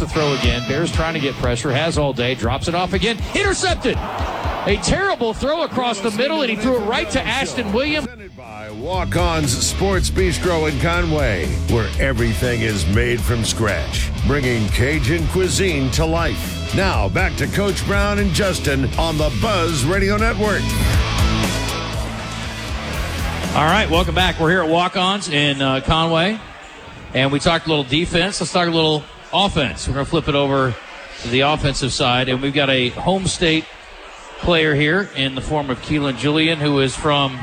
to throw again. Bears trying to get pressure. Has all day. Drops it off again. Intercepted. A terrible throw across the middle, and he threw it right to Ashton Williams. Presented by Walk-On's Sports Bistro in Conway, where everything is made from scratch, bringing Cajun cuisine to life. Now, back to Coach Brown and Justin on the Buzz Radio Network. All right, welcome back. We're here at Walk-Ons in Conway, and we talked a little defense. Let's talk a little offense. We're going to flip it over to the offensive side, and we've got a home state player here in the form of Keelan Julian, who is from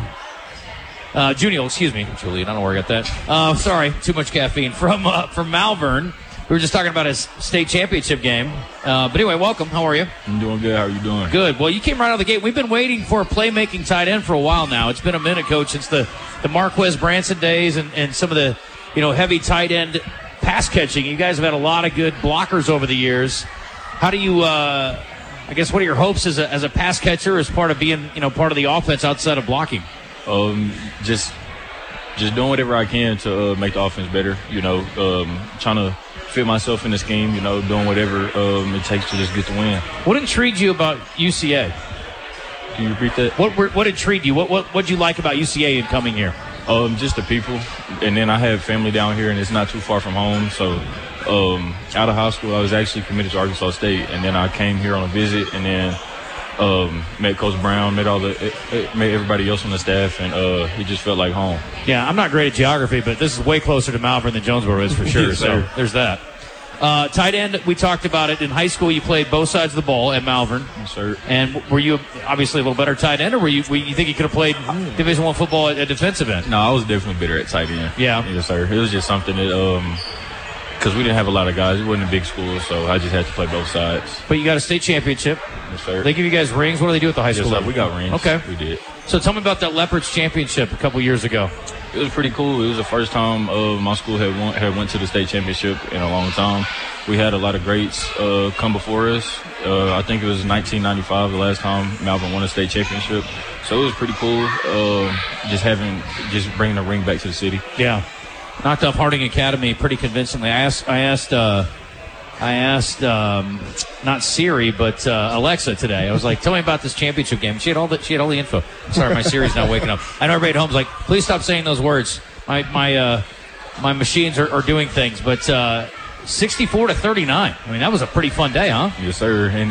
Julian, I don't know where I got that. Sorry, too much caffeine. From Malvern. We were just talking about his state championship game. But anyway, welcome. How are you? I'm doing good. How are you doing? Good. Well, you came right out of the gate. We've been waiting for a playmaking tight end for a while now. It's been a minute, Coach, since the Marquez Branson days and some of the heavy tight end pass catching. You guys have had a lot of good blockers over the years. How do you what are your hopes as a pass catcher, as part of being, part of the offense outside of blocking? Just doing whatever I can to make the offense better. Trying to fit myself in the scheme. Doing whatever it takes to just get the win. What intrigued you about UCA? Can you repeat that? What intrigued you? What'd you like about UCA in coming here? Just the people, and then I have family down here, and it's not too far from home. So, out of high school, I was actually committed to Arkansas State, and then I came here on a visit, and then met Coach Brown, met everybody else on the staff, and it just felt like home. Yeah, I'm not great at geography, but this is way closer to Malvern than Jonesboro is for sure. Yes, so there's that. Tight end, we talked about it. In high school, you played both sides of the ball at Malvern. Yes, sir. And were you obviously a little better tight end, or were you think you could have played Division I football at defensive end? No, I was definitely better at tight end. Yeah. Yes, sir. It was just something that because we didn't have a lot of guys. It wasn't a big school, so I just had to play both sides. But you got a state championship. Yes, sir. They give you guys rings. What do they do at the high school Yes, level? we got rings. Okay. We did. So tell me about that Leopards championship a couple years ago. It was pretty cool. It was the first time my school had went to the state championship in a long time. We had a lot of greats come before us. I think it was 1995 the last time Malvern won a state championship. So it was pretty cool. Just bringing the ring back to the city. Yeah. Knocked off Harding Academy pretty convincingly. I asked not Siri, but Alexa today. I was like, tell me about this championship game. She had all the info. Sorry, my Siri's not waking up. I know everybody at home's like, please stop saying those words. My machines are doing things. But 64-39. I mean, that was a pretty fun day, huh? Yes, sir. And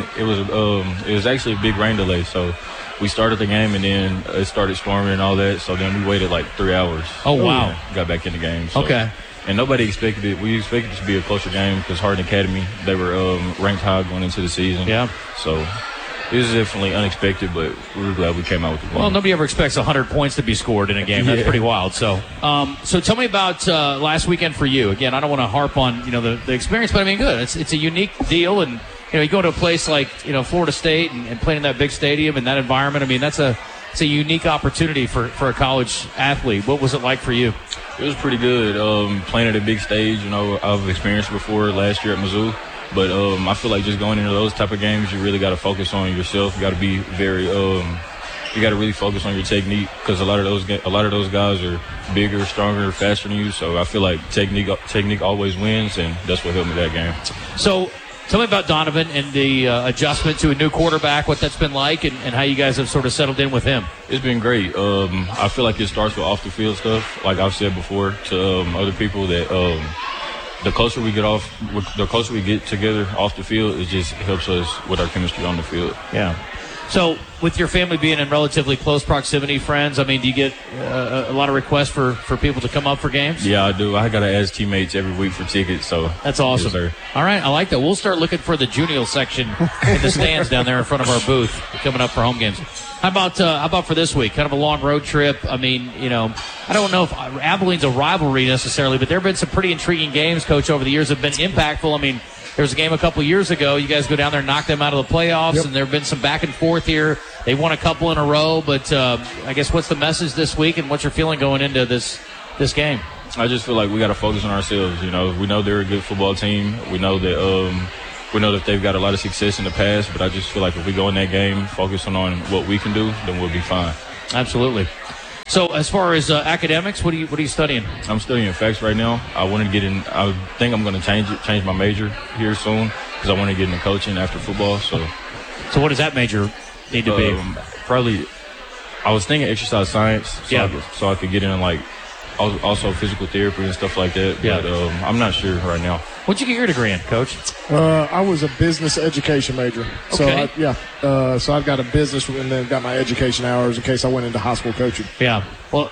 it was actually a big rain delay. So we started the game, and then it started storming and all that. So then we waited like 3 hours. Oh, wow. Got back in the game. So. Okay. And nobody expected it. We expected it to be a closer game because Harding Academy, they were ranked high going into the season. Yeah. So it was definitely unexpected, but we were glad we came out with the win. Well, nobody ever expects 100 points to be scored in a game. That's pretty wild. So tell me about last weekend for you. Again, I don't want to harp on the experience, but I mean, good. It's a unique deal, and you go to a place like Florida State and playing in that big stadium and that environment. I mean, it's a unique opportunity for a college athlete. What was it like for you? It was pretty good. Playing at a big stage, I've experienced it before last year at Mizzou. But I feel like just going into those type of games, you really got to focus on yourself. You got to be very, you got to really focus on your technique because a lot of those guys are bigger, stronger, faster than you. So I feel like technique always wins, and that's what helped me that game. So tell me about Donovan and the adjustment to a new quarterback, what that's been like, and how you guys have sort of settled in with him. It's been great. I feel like it starts with off the field stuff, like I've said before to other people that. The closer we get together off the field, it just helps us with our chemistry on the field. Yeah. So, with your family being in relatively close proximity, friends, I mean, do you get a lot of requests for people to come up for games? Yeah, I do. I got to ask teammates every week for tickets. So that's awesome. Yes, sir. All right, I like that. We'll start looking for the junior section in the stands down there in front of our booth coming up for home games. How about for this week? Kind of a long road trip. I mean, I don't know if Abilene's a rivalry necessarily, but there have been some pretty intriguing games, Coach, over the years that have been impactful. I mean, there was a game a couple years ago. You guys go down there and knock them out of the playoffs, and there have been some back and forth here. They won a couple in a row, but I guess what's the message this week and what's your feeling going into this game? I just feel like we got to focus on ourselves. We know they're a good football team. We know that they've got a lot of success in the past, but I just feel like if we go in that game focusing on what we can do, then we'll be fine. Absolutely. So as far as academics, what are you studying? I'm studying facts right now. I want to get in. I think I'm going to change my major here soon because I want to get into coaching after football. So what does that major need to be? Probably, I was thinking exercise science. So I could get in like also physical therapy and stuff like that. Yeah. But I'm not sure right now. What'd you get your degree in, Coach? I was a business education major. Okay. So I've got a business and then got my education hours in case I went into high school coaching. Yeah. Well,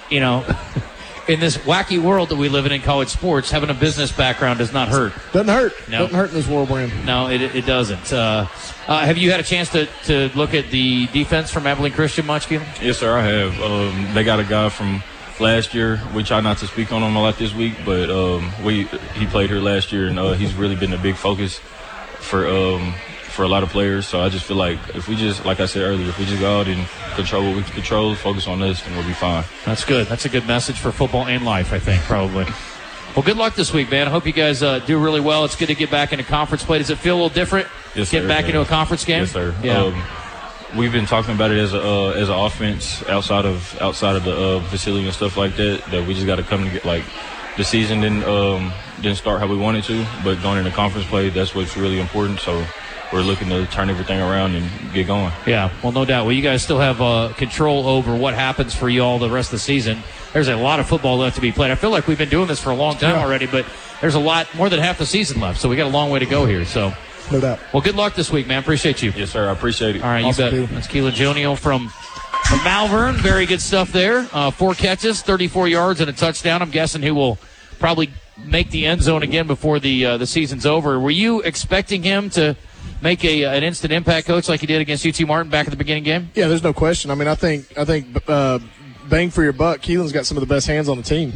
in this wacky world that we live in college sports, having a business background does not hurt. Doesn't hurt. No. Doesn't hurt in this world we're in. No, it doesn't. Have you had a chance to look at the defense from Abilene Christian much, Keelan? Yes, sir, I have. They got a guy from last year. We try not to speak on him a lot this week, but he played here last year, and he's really been a big focus for a lot of players. So I just feel like if we just, like I said earlier, if we just go out and control what we can control, focus on this, then we'll be fine. That's good. That's a good message for football and life, I think, probably. Well, good luck this week, man. I hope you guys do really well. It's good to get back into conference play. Does it feel a little different? Yes, sir. Getting back into a conference game? Yes, sir. Yeah. We've been talking about it as an offense outside of the facility and stuff like that. That we just got to come to get like the season didn't start how we wanted to, but going into conference play, that's what's really important. So we're looking to turn everything around and get going. Yeah, well, no doubt. Well, you guys still have control over what happens for you all the rest of the season. There's a lot of football left to be played. I feel like we've been doing this for a long time already, but there's a lot more than half the season left, so we got a long way to go here. So. No doubt. Well, good luck this week, man. Appreciate you. Yes, sir. I appreciate it. All right, awesome, you bet. That's Keelan Jonio from Malvern. Very good stuff there. 4 catches, 34 yards, and a touchdown. I'm guessing he will probably make the end zone again before the season's over. Were you expecting him to make an instant impact, Coach, like he did against UT Martin back at the beginning game? Yeah, there's no question. I mean, I think bang for your buck, Keelan's got some of the best hands on the team.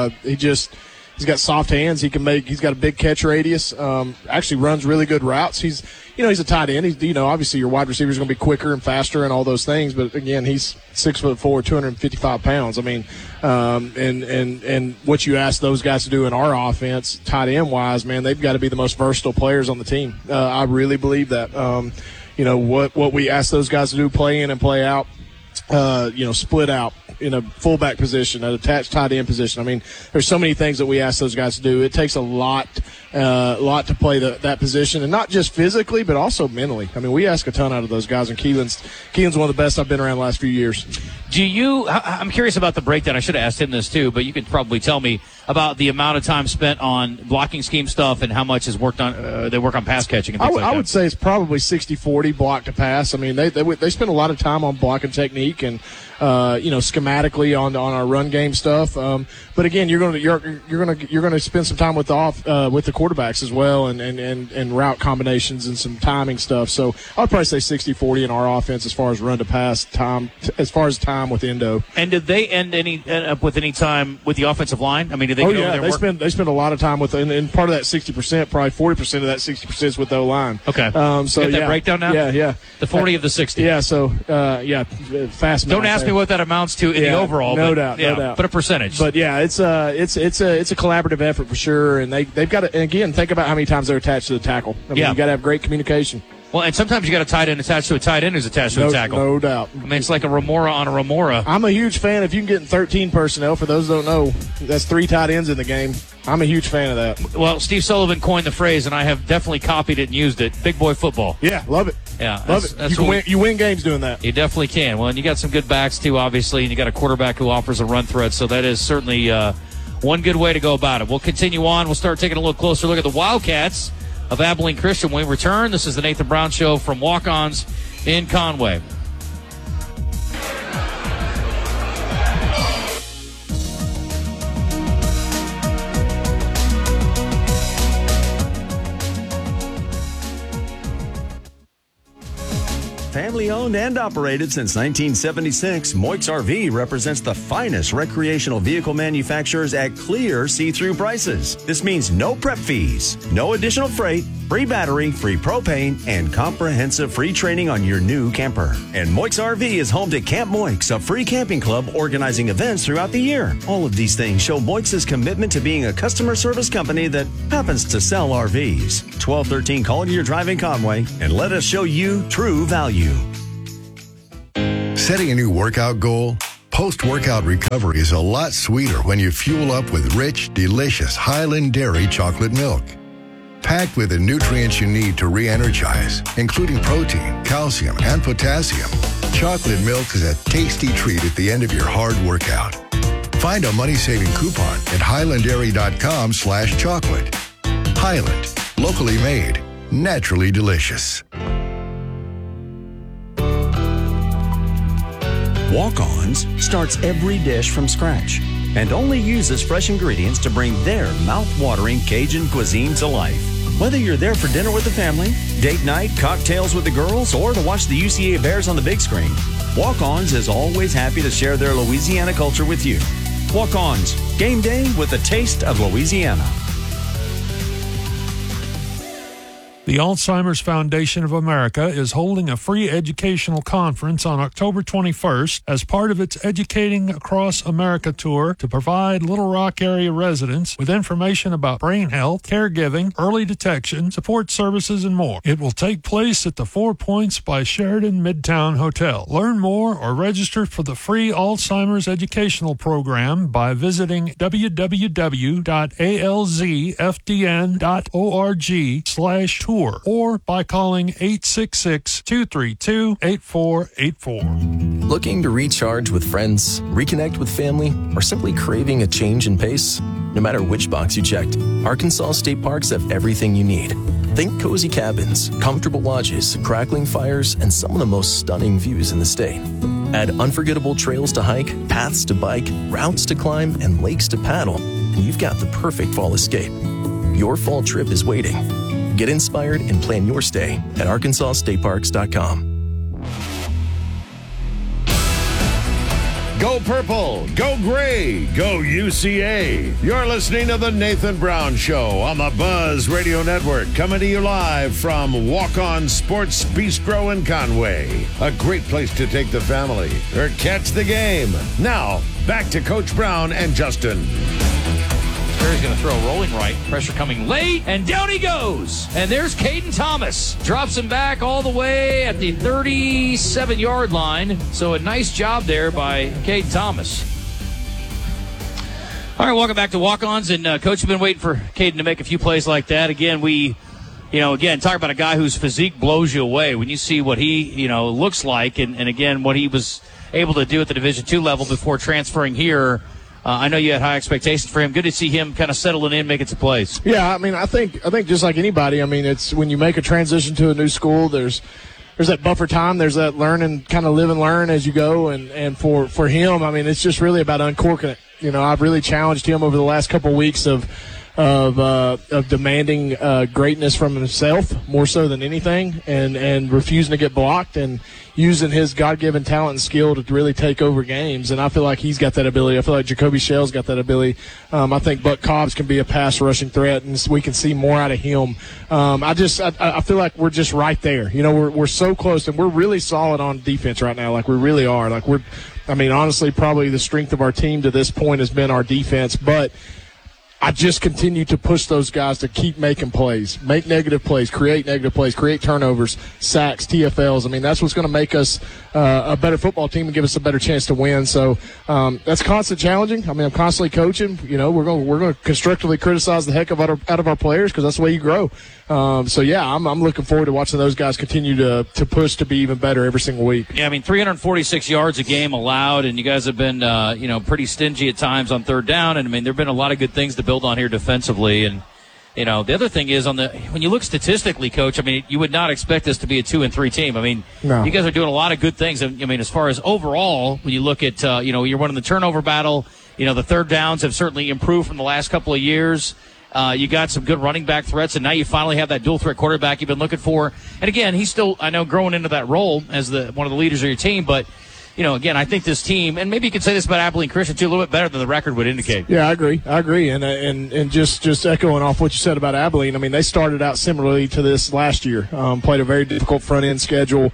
He's got soft hands. He's got a big catch radius. Actually runs really good routes. He's a tight end. He's, obviously your wide receiver is going to be quicker and faster and all those things. But again, he's 6'4", 255 pounds. I mean, and what you ask those guys to do in our offense, tight end wise, man, they've got to be the most versatile players on the team. I really believe that. What we ask those guys to do, play in and play out. Split out in a fullback position, an attached tight end position. I mean, there's so many things that we ask those guys to do. It takes a lot to play that position, and not just physically, but also mentally. I mean, we ask a ton out of those guys, and Keelan's one of the best I've been around the last few years. I'm curious about the breakdown. I should have asked him this too, but you could probably tell me about the amount of time spent on blocking scheme stuff and how much is worked on. They work on pass catching and things like that. I would say it's probably 60-40 block to pass. I mean, they spend a lot of time on blocking technique and schematically on our run game stuff. But again, you're going to spend some time with the quarterbacks as well and route combinations and some timing stuff. So I'd probably say 60-40 in our offense as far as run to pass time, as far as time with Endo. And did they end up with any time with the offensive line? I mean, did they? They spend a lot of time with, and part of that 60%, probably 40% of that 60% is with the O-line. Okay. So get that breakdown now. Yeah. The 40 of the 60. Yeah. So fast. Don't ask me what that amounts to in the overall. No doubt. But a percentage. But yeah, it's a collaborative effort for sure, and they've got to, and again, think about how many times they're attached to the tackle. I mean, you got to have great communication. Well, and sometimes you got a tight end attached to a tight end who's attached to a tackle. No doubt. I mean, it's like a remora on a remora. I'm a huge fan. If you can get in 13 personnel, for those who don't know, that's 3 tight ends in the game. I'm a huge fan of that. Well, Steve Sullivan coined the phrase, and I have definitely copied it and used it. Big boy football. Yeah, love it. Yeah, love it. You win games doing that. You definitely can. Well, and you got some good backs too, obviously, and you got a quarterback who offers a run threat. So that is certainly one good way to go about it. We'll continue on. We'll start taking a little closer look at the Wildcats of Abilene Christian when we return. This is the Nathan Brown Show from Walk-Ons in Conway. Family owned and operated since 1976, Moix RV represents the finest recreational vehicle manufacturers at clear see-through prices. This means no prep fees, no additional freight, free battery, free propane, and comprehensive free training on your new camper. And Moix RV is home to Camp Moix, a free camping club organizing events throughout the year. All of these things show Moix's commitment to being a customer service company that happens to sell RVs. 1213 Collier Drive in Conway, and let us show you true value. Setting a new workout goal? Post-workout recovery is a lot sweeter when you fuel up with rich, delicious Highland Dairy chocolate milk. Packed with the nutrients you need to re-energize, including protein, calcium, and potassium, chocolate milk is a tasty treat at the end of your hard workout. Find a money-saving coupon at highlanddairy.com/chocolate. Highland, locally made, naturally delicious. Walk-Ons starts every dish from scratch and only uses fresh ingredients to bring their mouth-watering Cajun cuisine to life. Whether you're there for dinner with the family, date night, cocktails with the girls, or to watch the UCA Bears on the big screen, Walk-Ons is always happy to share their Louisiana culture with you. Walk-Ons, game day with a taste of Louisiana. The Alzheimer's Foundation of America is holding a free educational conference on October 21st as part of its Educating Across America tour to provide Little Rock area residents with information about brain health, caregiving, early detection, support services, and more. It will take place at the 4 Points by Sheraton Midtown Hotel. Learn more or register for the free Alzheimer's educational program by visiting www.alzfdn.org/tour or by calling 866-232-8484. Looking to recharge with friends, reconnect with family, or simply craving a change in pace? No matter which box you checked, Arkansas State Parks have everything you need. Think cozy cabins, comfortable lodges, crackling fires, and some of the most stunning views in the state. Add unforgettable trails to hike, paths to bike, routes to climb, and lakes to paddle, and you've got the perfect fall escape. Your fall trip is waiting. Get inspired and plan your stay at ArkansasStateParks.com. Go Purple, go Gray, go UCA. You're listening to The Nathan Brown Show on the Buzz Radio Network, coming to you live from Walk-On Sports Bistro in Conway. A great place to take the family or catch the game. Now, back to Coach Brown and Justin. He's going to throw rolling right. Pressure coming late, and down he goes. And there's Caden Thomas. Drops him back all the way at the 37-yard line. So a nice job there by Caden Thomas. All right, welcome back to Walk-Ons. And, Coach, you've been waiting for Caden to make a few plays like that. Again, talk about a guy whose physique blows you away when you see what he, looks like. And again, what he was able to do at the Division II level before transferring here. I know you had high expectations for him. Good to see him kind of settling in, making some plays. Yeah, I mean, I think just like anybody, I mean, it's when you make a transition to a new school, there's that buffer time, there's that learn and kind of live and learn as you go, and for him, I mean, it's just really about uncorking it. I've really challenged him over the last couple of weeks of demanding greatness from himself more so than anything, and refusing to get blocked and using his God-given talent and skill to really take over games. And I feel like he's got that ability. I feel like Jacoby Shell's got that ability. I think Buck Cobbs can be a pass rushing threat, and we can see more out of him. I feel like we're just right there. We're so close, and we're really solid on defense right now. Like, we really are. Like, honestly, probably the strength of our team to this point has been our defense, but I just continue to push those guys to keep making plays, make negative plays, create turnovers, sacks, TFLs. I mean, that's what's going to make us a better football team and give us a better chance to win. So that's constant challenging. I mean, I'm constantly coaching. We're going to constructively criticize the heck out of our players because that's the way you grow. I'm looking forward to watching those guys continue to push to be even better every single week. Yeah, I mean, 346 yards a game allowed, and you guys have been, pretty stingy at times on third down. And I mean, there've been a lot of good things to build on here defensively. And the other thing is when you look statistically, Coach, I mean, you would not expect this to be a 2-3 team. I mean, no. You guys are doing a lot of good things. I mean, as far as overall, when you look at, you're winning the turnover battle. The third downs have certainly improved from the last couple of years. You got some good running back threats, and now you finally have that dual threat quarterback you've been looking for. And again, he's still, I know, growing into that role as one of the leaders of your team. But again, I think this team, and maybe you could say this about Abilene Christian too, a little bit better than the record would indicate. Yeah, I agree, and just echoing off what you said about Abilene. I mean, they started out similarly to this last year. Played a very difficult front end schedule.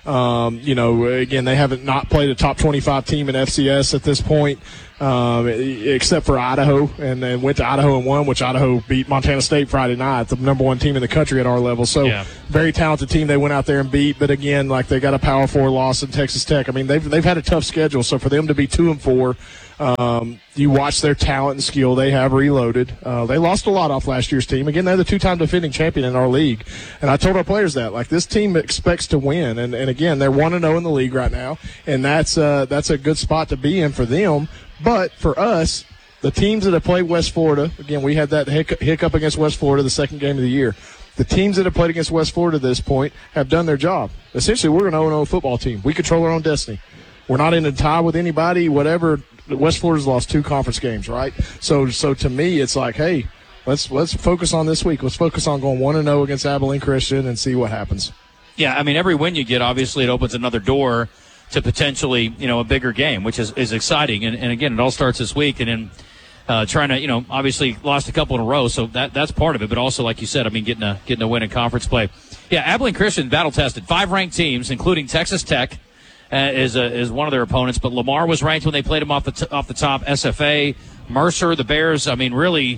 Again, they haven't not played a top 25 team in FCS at this point, except for Idaho, and then went to Idaho and won, which Idaho beat Montana State Friday night, the number one team in the country at our level. So very talented team they went out there and beat. But again, like they got a Power 4 loss in Texas Tech. I mean, they've had a tough schedule. So for them to be 2-4, you watch their talent and skill. They have reloaded. They lost a lot off last year's team. Again, they're the two-time defending champion in our league. And I told our players that. Like, this team expects to win. And again, they're 1-0 in the league right now. And that's a good spot to be in for them. But for us, the teams that have played West Florida, again, we had that hiccup against West Florida the second game of the year. The teams that have played against West Florida at this point have done their job. Essentially, we're an 0-0 football team. We control our own destiny. We're not in a tie with anybody, whatever. West Florida's lost 2 conference games, right? So to me, it's like, hey, let's focus on this week. Let's focus on going 1-0 against Abilene Christian and see what happens. Yeah, I mean, every win you get, obviously, it opens another door to potentially, a bigger game, which is exciting. And again, it all starts this week. And then trying to, obviously lost a couple in a row, so that's part of it. But also, like you said, I mean, getting a win in conference play. Yeah, Abilene Christian battle-tested. 5 ranked teams, including Texas Tech, is one of their opponents. But Lamar was ranked when they played him off the top. SFA, Mercer, the Bears, I mean, really,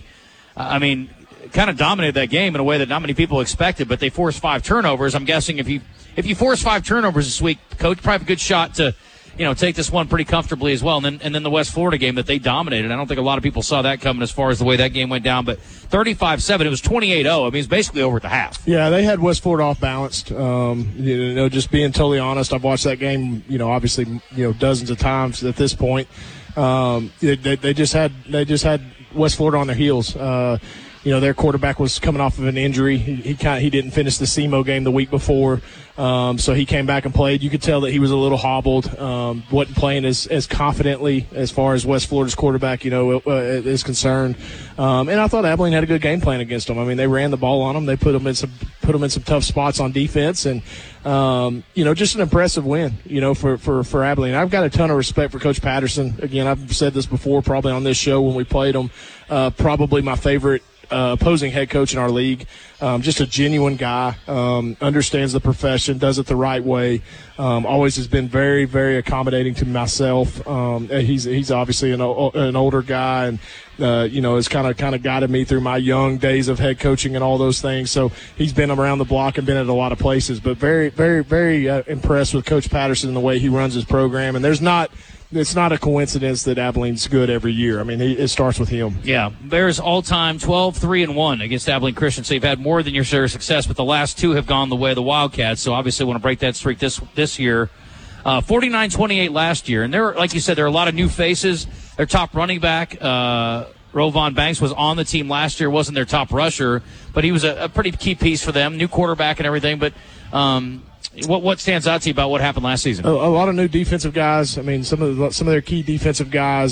kind of dominated that game in a way that not many people expected, but they forced 5 turnovers. I'm guessing if you force 5 turnovers this week, Coach, probably have a good shot to, take this one pretty comfortably as well. And then the West Florida game that they dominated. I don't think a lot of people saw that coming as far as the way that game went down, but 35-7, it was 28-0. I mean, it's basically over at the half. Yeah, they had West Florida off balanced. Just being totally honest, I've watched that game, obviously, dozens of times at this point. They just had West Florida on their heels. Their quarterback was coming off of an injury. He didn't finish the SEMO game the week before, so he came back and played. You could tell that he was a little hobbled, wasn't playing as confidently as far as West Florida's quarterback, is concerned. And I thought Abilene had a good game plan against them. I mean, they ran the ball on them. They put them in some tough spots on defense, and just an impressive win, for Abilene. I've got a ton of respect for Coach Patterson. Again, I've said this before, probably on this show when we played him. Probably my favorite opposing head coach in our league. Just a genuine guy, understands the profession, does it the right way. Always has been very, very accommodating to myself. He's obviously an older guy, and has kind of guided me through my young days of head coaching and all those things. So he's been around the block and been at a lot of places. But very, very, very impressed with Coach Patterson and the way he runs his program. And it's not a coincidence that Abilene's good every year. I mean, it starts with him. Yeah, Bears all-time 12-3-1 against Abilene Christian. So you've had more than your share of success, but the last 2 have gone the way of the Wildcats. So obviously want to break that streak this year. 49-28 last year. And like you said, there are a lot of new faces. Their top running back, Rovon Banks, was on the team last year. Wasn't their top rusher, but he was a pretty key piece for them. New quarterback and everything, but what stands out to you about what happened last season? A lot of new defensive guys. I mean, some of their key defensive guys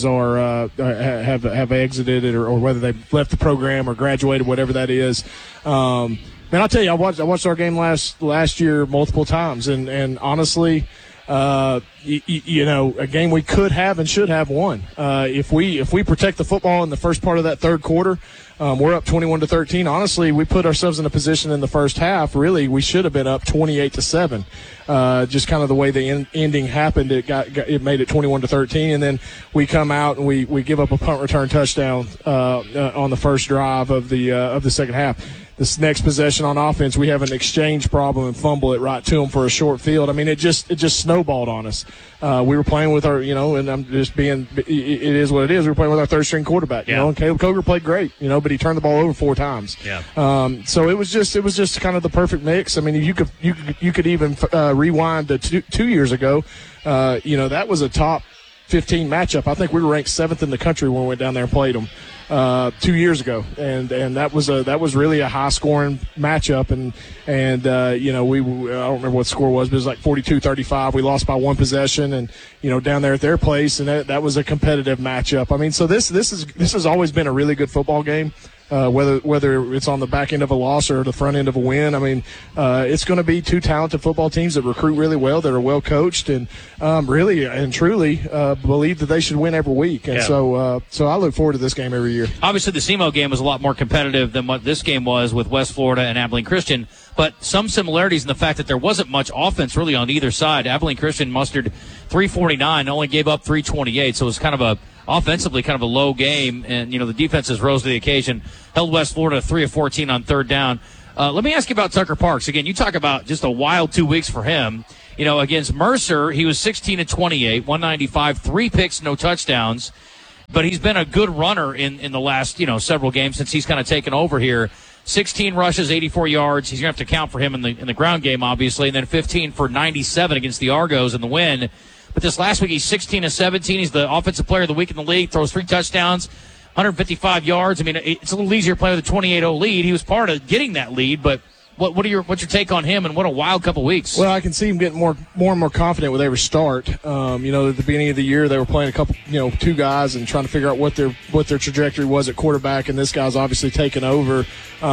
have exited or whether they've left the program or graduated, whatever that is. Man, I'll tell you, I watched our game last year multiple times, and honestly, a game we could have and should have won. If we protect the football in the first part of that third quarter, we're up 21-13. Honestly, we put ourselves in a position in the first half. Really, we should have been up 28-7. Just kind of the way the ending happened, it made it 21-13, and then we come out and we give up a punt return touchdown on the first drive of the second half. This next possession on offense, we have an exchange problem and fumble it right to them for a short field. I mean, it just snowballed on us. We were playing with our, and I'm just being, it is what it is. We were playing with our third string quarterback, and Caleb Coger played great, but he turned the ball over 4 times. Yeah. So it was just kind of the perfect mix. I mean, you could even rewind to 2 years ago. That was a top 15 matchup. I think we were ranked 7th in the country when we went down there and played them 2 years ago, and that was really a high scoring matchup, and I don't remember what the score was, but it was like 42-35. We lost by 1 possession, and down there at their place, and that was a competitive matchup. I mean, so this has always been a really good football game. whether it's on the back end of a loss or the front end of a win. I mean, it's going to be two talented football teams that recruit really well, that are well coached, and really and truly believe that they should win every week. And so I look forward to this game every year. Obviously, the SEMO game was a lot more competitive than what this game was with West Florida and Abilene Christian, but some similarities in the fact that there wasn't much offense really on either side. Abilene Christian mustered 349, only gave up 328, so it was kind of offensively kind of a low game, and the defenses rose to the occasion, held West Florida 3 of 14 on third down. Let me ask you about Tucker Parks. Again, you talk about just a wild 2 weeks for him. Against Mercer, he was 16 of 28, 195, 3 picks, no touchdowns, but he's been a good runner in the last several games since he's kind of taken over here. 16 rushes, 84 yards. He's going to have to count for him in the ground game, obviously, and then 15 for 97 against the Argos in the win. But this last week, he's 16 of 17. He's the offensive player of the week in the league, throws 3 touchdowns, 155 yards. I mean, it's a little easier playing with a 28-0 lead. He was part of getting that lead, but what's your take on him, and what a wild couple weeks? Well, I can see him getting more and more confident with every start. At the beginning of the year, they were playing a couple, 2 guys and trying to figure out what their trajectory was at quarterback, and this guy's obviously taken over.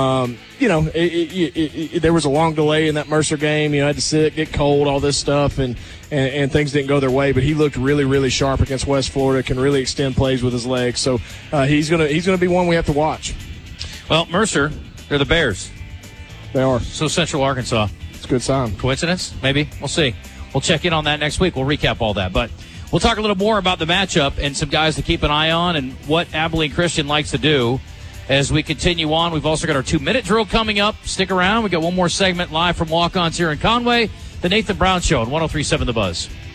There was a long delay in that Mercer game. Had to sit, get cold, all this stuff, and things didn't go their way. But he looked really, really sharp against West Florida. Can really extend plays with his legs. So he's gonna be one we have to watch. Well, Mercer, they're the Bears. They are. So Central Arkansas. It's a good sign. Coincidence? Maybe. We'll see. We'll check in on that next week. We'll recap all that. But we'll talk a little more about the matchup and some guys to keep an eye on and what Abilene Christian likes to do as we continue on. We've also got our 2-minute drill coming up. Stick around. We got one more segment live from Walk-Ons here in Conway. The Nathan Brown Show on 103.7 The Buzz.